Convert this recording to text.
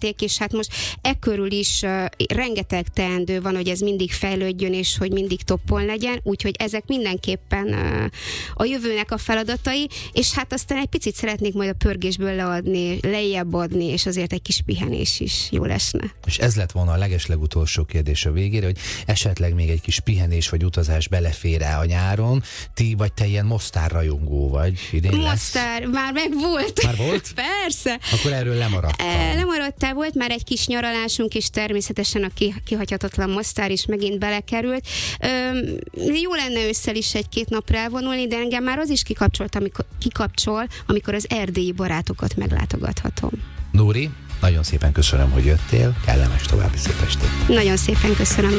szerették, és hát most körül is rengeteg teendő van, hogy ez mindig fejlődjön, és hogy mindig toppon legyen, úgyhogy ezek mindenképpen a jövőnek a feladatai, és hát aztán egy picit szeretnék majd a pörgésből leadni, lejjebb adni, és azért egy kis pihenés is jól esne. És ez lett volna a legeslegutolsó kérdés a végére, hogy esetleg még egy kis pihenés vagy utazás belefér-e a nyáron? Vagy te ilyen Mostár rajongó vagy? Mostár, már meg volt. Már volt? Persze. Akkor erről lemaradtam. Lemaradtál, volt már egy kis nyaralásunk, és természetesen a kihagyhatatlan Mostár is megint belekerült. Jó lenne ősszel is 1-2 napra elvonulni, de engem már az is kikapcsol, amikor az erdélyi barátokat meglátogathatom. Nóri, nagyon szépen köszönöm, hogy jöttél, kellemes további szép estét. Nagyon szépen köszönöm.